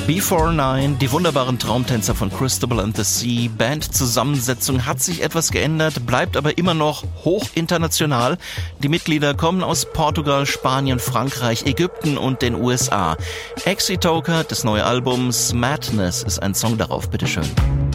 Before Nine, die wunderbaren Traumtänzer von Christabel and the Sea. Bandzusammensetzung hat sich etwas geändert, bleibt aber immer noch hoch international. Die Mitglieder kommen aus Portugal, Spanien, Frankreich, Ägypten und den USA. Exitoker, das neue Album Madness, ist ein Song darauf, bitteschön.